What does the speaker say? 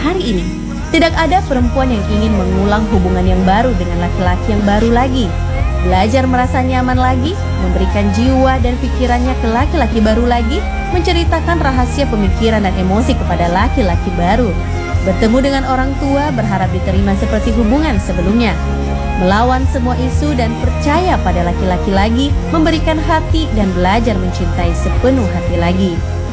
hari ini. Tidak ada perempuan yang ingin mengulang hubungan yang baru dengan laki-laki yang baru lagi. Belajar merasa nyaman lagi, memberikan jiwa dan pikirannya ke laki-laki baru lagi, menceritakan rahasia pemikiran dan emosi kepada laki-laki baru. Bertemu dengan orang tua berharap diterima seperti hubungan sebelumnya. Melawan semua isu dan percaya pada laki-laki lagi, memberikan hati dan belajar mencintai sepenuh hati lagi.